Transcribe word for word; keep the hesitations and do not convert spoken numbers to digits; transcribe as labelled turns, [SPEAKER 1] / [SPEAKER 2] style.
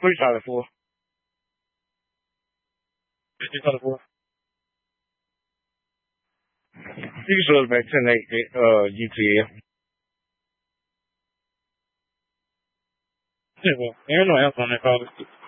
[SPEAKER 1] What are you trying it for? What you trying it for? You can show us back ten eight uh U T L. Yeah, well, there's no else on that call.